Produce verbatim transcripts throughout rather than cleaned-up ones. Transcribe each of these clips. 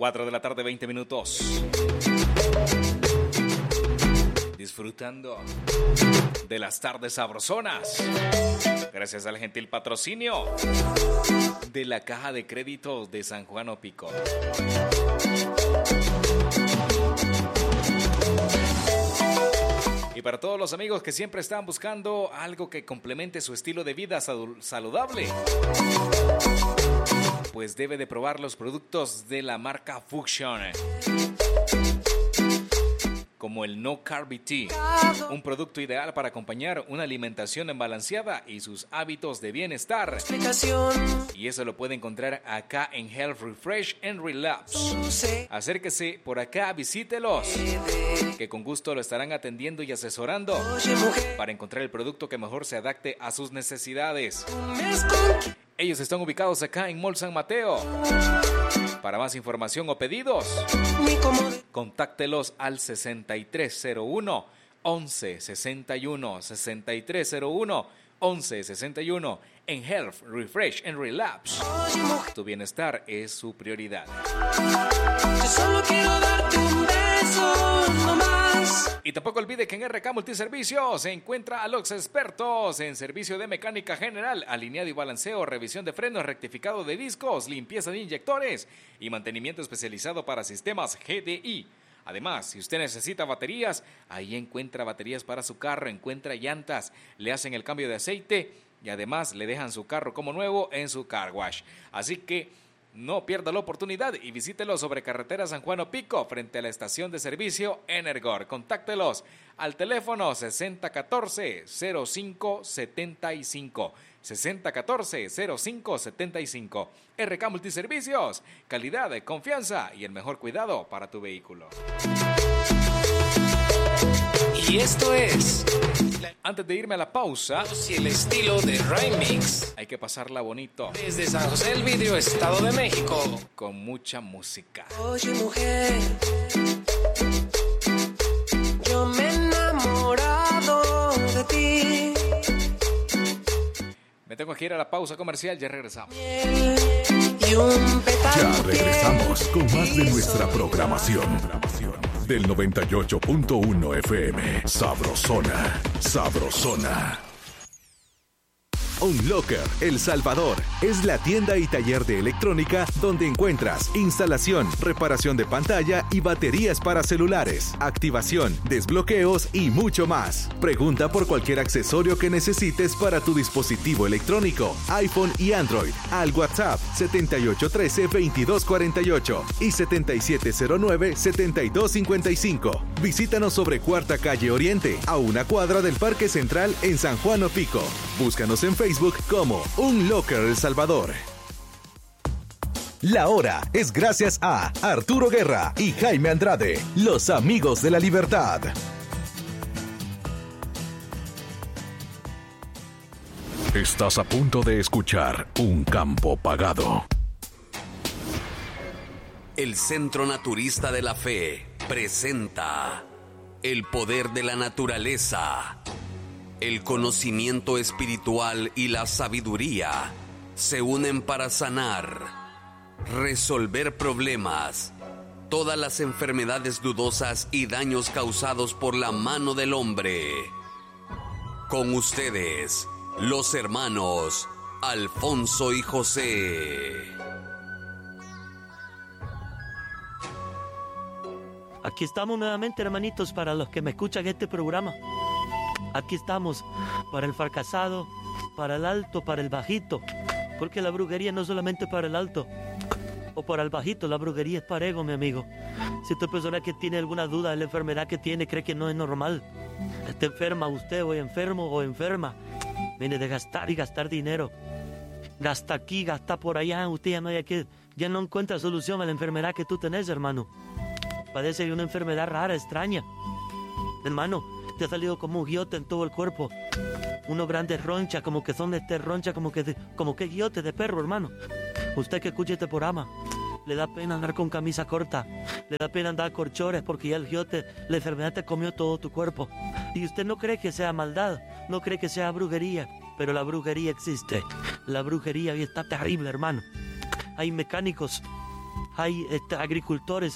cuatro de la tarde, veinte minutos. Disfrutando de las tardes sabrosonas. Gracias al gentil patrocinio de la Caja de Crédito de San Juan Opico. Y para todos los amigos que siempre están buscando algo que complemente su estilo de vida saludable, pues debe de probar los productos de la marca Fusion, como el No Carb Tea, un producto ideal para acompañar una alimentación balanceada y sus hábitos de bienestar. Y eso lo puede encontrar acá en Health Refresh and Relapse. Acérquese por acá, visítelos, que con gusto lo estarán atendiendo y asesorando para encontrar el producto que mejor se adapte a sus necesidades. Ellos están ubicados acá en Mall San Mateo. Para más información o pedidos, contáctelos al sesenta y tres cero uno, once sesenta y uno, sesenta y tres cero uno, once sesenta y uno. En Health, Refresh and Relapse, tu bienestar es su prioridad. Yo solo quiero darte un beso, no más. Y tampoco olvide que en R K Multiservicios se encuentra a los expertos en servicio de mecánica general, alineado y balanceo, revisión de frenos, rectificado de discos, limpieza de inyectores y mantenimiento especializado para sistemas G D I. Además, si usted necesita baterías, ahí encuentra baterías para su carro, encuentra llantas, le hacen el cambio de aceite y además le dejan su carro como nuevo en su car wash. Así que no pierda la oportunidad y visítelo sobre carretera San Juan Opico, frente a la estación de servicio Energor. Contáctelos al teléfono sesenta catorce cero cinco setenta y cinco. sesenta catorce cero cinco setenta y cinco. R K Multiservicios, calidad, confianza y el mejor cuidado para tu vehículo. Y esto es... Antes de irme a la pausa, y el estilo de Remix, hay que pasarla bonito. Desde San José del Vidrio, Estado de México, con mucha música. Oye, mujer, yo me he enamorado de ti. Me tengo que ir a la pausa comercial, ya regresamos. Y un ya regresamos con más de nuestra programación. Del noventa y ocho punto uno F M. Sabrosona, Sabrosona. Unlocker El Salvador es la tienda y taller de electrónica donde encuentras instalación, reparación de pantalla y baterías para celulares, activación, desbloqueos y mucho más. Pregunta por cualquier accesorio que necesites para tu dispositivo electrónico, iPhone y Android, al WhatsApp setenta y ocho trece veintidós cuarenta y ocho y setenta y siete cero nueve setenta y dos cincuenta y cinco. Visítanos sobre Cuarta Calle Oriente, a una cuadra del Parque Central en San Juan Opico. Búscanos en Facebook como Unlocker El Salvador. La hora es gracias a Arturo Guerra y Jaime Andrade, los amigos de la libertad. Estás a punto de escuchar Un Campo Pagado. El Centro Naturista de la Fe presenta el poder de la naturaleza. El conocimiento espiritual y la sabiduría se unen para sanar, resolver problemas, todas las enfermedades dudosas y daños causados por la mano del hombre. Con ustedes, los hermanos Alfonso y José. Aquí estamos nuevamente, hermanitos, para los que me escuchan este programa. Aquí estamos para el fracasado, para el alto, para el bajito. Porque la brujería no es solamente para el alto o para el bajito, la brujería es para ego, mi amigo. Si esta persona que tiene alguna duda de la enfermedad que tiene, cree que no es normal, está enferma usted o enfermo o enferma, viene de gastar y gastar dinero. Gasta aquí, gasta por allá, usted ya no, hay que, ya no encuentra solución a la enfermedad que tú tenés, hermano. Padece de una enfermedad rara, extraña. Hermano, te ha salido como un guiote en todo el cuerpo. Unos grandes ronchas, como que son de este roncha, como que, de, como que guiote de perro, hermano. Usted que escuche este programa, le da pena andar con camisa corta, le da pena andar con chores porque ya el guiote, la enfermedad te comió todo tu cuerpo. Y usted no cree que sea maldad, no cree que sea brujería, pero la brujería existe. La brujería está terrible, hermano. Hay mecánicos hay este, agricultores,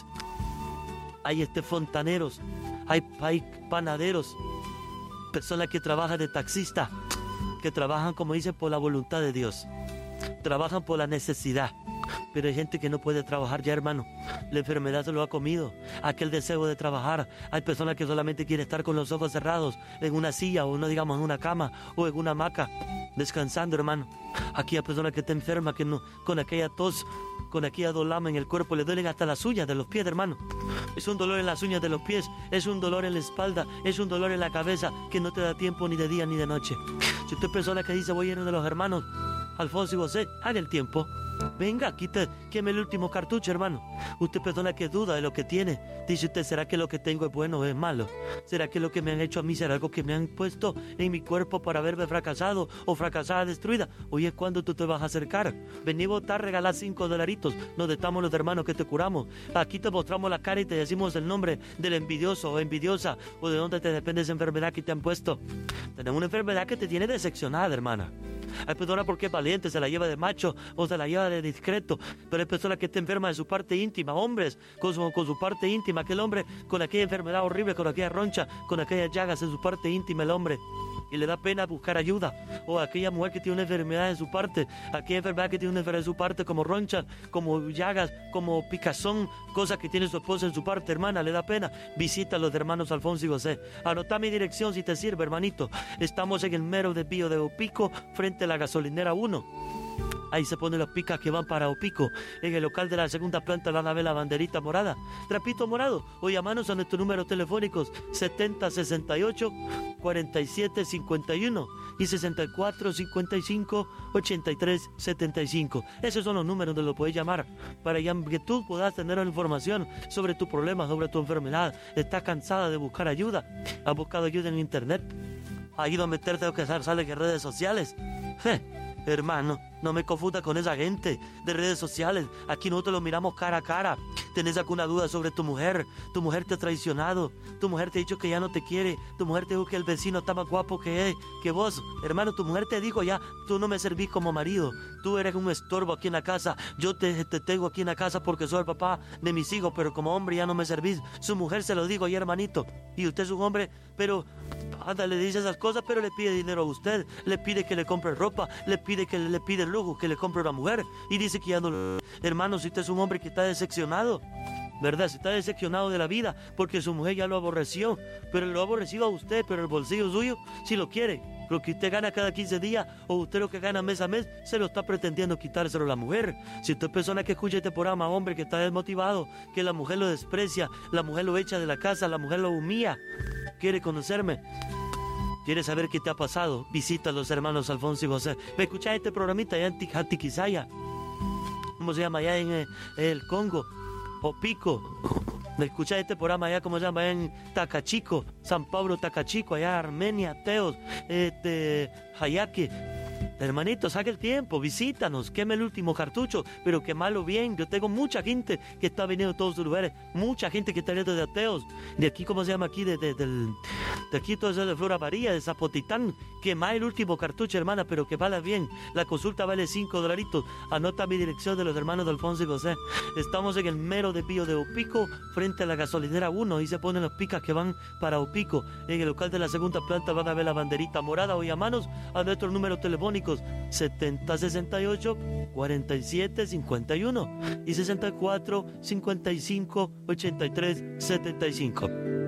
hay este, fontaneros, hay, hay panaderos, personas que trabajan de taxista, que trabajan, como dicen, por la voluntad de Dios, trabajan por la necesidad. Pero hay gente que no puede trabajar ya, hermano. La enfermedad se lo ha comido. Aquel deseo de trabajar. Hay personas que solamente quieren estar con los ojos cerrados en una silla o no digamos en una cama o en una hamaca descansando, hermano. Aquí hay personas que están enfermas que no, con aquella tos, con aquella dolama en el cuerpo, le duelen hasta las uñas de los pies, hermano. Es un dolor en las uñas de los pies, es un dolor en la espalda, es un dolor en la cabeza que no te da tiempo ni de día ni de noche. Si usted es persona que dice voy a ir de los hermanos Alfonso y José, haga el tiempo. Venga, quite, queme el último cartucho, hermano. Usted persona que duda de lo que tiene. Dice usted, ¿será que lo que tengo es bueno o es malo? ¿Será que lo que me han hecho a mí será algo que me han puesto en mi cuerpo para haberme fracasado o fracasada destruida? Hoy es cuando tú te vas a acercar. Vení a votar, regalar cinco dolaritos. Nos estamos los hermanos que te curamos. Aquí te mostramos la cara y te decimos el nombre del envidioso o envidiosa o de dónde te depende esa enfermedad que te han puesto. Tenemos una enfermedad que te tiene decepcionada, hermana. Hay personas porque es valiente, se la lleva de macho o se la lleva de discreto, pero hay personas que están enfermas de su parte íntima, hombres con su, con su parte íntima, aquel hombre con aquella enfermedad horrible, con aquella roncha, con aquellas llagas en su parte íntima, el hombre, y le da pena buscar ayuda, o aquella mujer que tiene una enfermedad en su parte, aquella enfermedad que tiene una enfermedad en su parte como roncha, como llagas, como picazón, cosas que tiene su esposa en su parte, hermana, le da pena, visita a los hermanos Alfonso y José. Anota mi dirección si te sirve, hermanito. Estamos en el mero desvío de Opico, frente a la gasolinera uno. Ahí se ponen los picas que van para Opico. En el local de la segunda planta van a ver la banderita morada, trapito morado, o llamanos a nuestros números telefónicos setenta sesenta y ocho cuarenta y siete cincuenta y uno y sesenta y cuatro cincuenta y cinco ochenta y tres setenta y cinco. Esos son los números donde lo puedes llamar para que tú puedas tener información sobre tu problema, sobre tu enfermedad. ¿Estás cansada de buscar ayuda? ¿Has buscado ayuda en internet? ¿Has ido a meterte a lo que sale en redes sociales? ¡Je! Hermano, no me confunda con esa gente de redes sociales. Aquí nosotros lo miramos cara a cara. ¿Tenés alguna duda sobre tu mujer? Tu mujer te ha traicionado. Tu mujer te ha dicho que ya no te quiere. Tu mujer te dijo que el vecino está más guapo que él, que vos. Hermano, tu mujer te dijo ya, tú no me servís como marido. Tú eres un estorbo aquí en la casa. Yo te, te tengo aquí en la casa porque soy el papá de mis hijos, pero como hombre ya no me servís. Su mujer se lo digo ya, hermanito. Y usted es un hombre, pero anda, le dice esas cosas, pero le pide dinero a usted. Le pide que le compre ropa. Le pide que le pide lujo, que le compre una mujer. Y dice que ya no lo... Hermano, si usted es un hombre que está decepcionado, ¿verdad? Si está decepcionado de la vida porque su mujer ya lo aborreció, pero lo ha aborrecido a usted, pero el bolsillo suyo si lo quiere. Lo que usted gana cada quince días o usted lo que gana mes a mes se lo está pretendiendo quitárselo a la mujer. Si usted es persona que escucha este programa, hombre, que está desmotivado, que la mujer lo desprecia, la mujer lo echa de la casa, la mujer lo humilla, quiere conocerme, ¿quieres saber qué te ha pasado? Visita a los hermanos Alfonso y José. ¿Me escuchás este programita allá en Tiquisaya? ¿Cómo se llama allá en eh, el Congo? Opico. ¿Me escuchás este programa allá, cómo se llama, allá en Tacachico? San Pablo, Tacachico, allá Armenia, Teos, este, Hayaki. Hermanito, saque el tiempo, visítanos, queme el último cartucho, pero quemalo bien. Yo tengo mucha gente que está viniendo de todos los lugares, mucha gente que está viniendo de ateos, de aquí, ¿cómo se llama aquí? De, de, del, de aquí todo eso de Flora María, de Zapotitán. Quema el último cartucho, hermana, pero quemala bien. La consulta vale cinco dolaritos. Anota mi dirección de los hermanos de Alfonso y José. Estamos en el mero desvío de Opico, frente a la gasolinera uno, y se ponen los picas que van para Opico. En el local de la segunda planta van a ver la banderita morada, o llamanos a nuestro número telefónico setenta sesenta y ocho cuarenta y siete cincuenta y uno y sesenta y cuatro cincuenta y cinco ochenta y tres setenta y cinco.